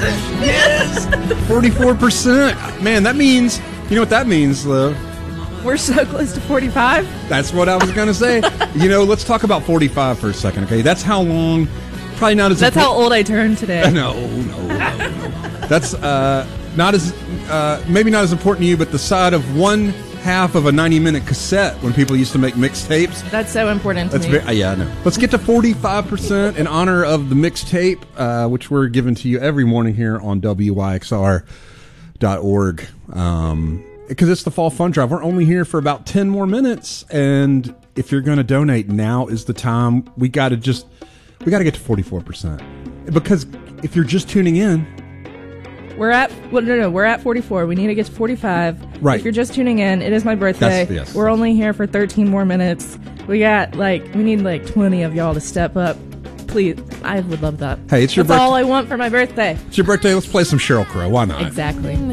Yes! 44%. Man, that means, you know what that means, Liv? We're so close to 45. That's what I was going to say. Let's talk about 45 for a second, okay? That's how long, probably not as... That's how old I turned today. No. That's maybe not as important to you, but the side of one half of a 90-minute cassette when people used to make mixtapes. That's so important to me. Yeah, I know. Let's get to 45% in honor of the mixtape, which we're giving to you every morning here on WYXR.org. Because it's the Fall Fund Drive. We're only here for about 10 more minutes, and if you're going to donate, now is the time. We got to get to 44%. Because if you're just tuning in, we're at 44. We need to get to 45. Right. If you're just tuning in, it is my birthday. Yes. We're only here for 13 more minutes. We need 20 of y'all to step up. Please, I would love that. Hey, it's your birthday. That's all I want for my birthday. It's your birthday. Let's play some Sheryl Crow. Why not? Exactly.